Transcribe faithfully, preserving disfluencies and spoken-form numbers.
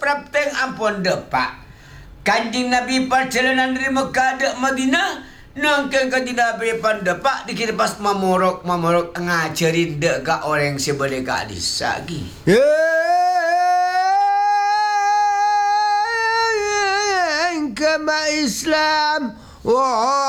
prapteng ampun depak. Kanjeng Nabi perjalanan dari Mekah ke Madinah, nangkeng kanjeng Nabi pandepak dikira pas mamorok mamorok ngajarin dek gak orang sebelah gak disagi. Kema Islam. Wah.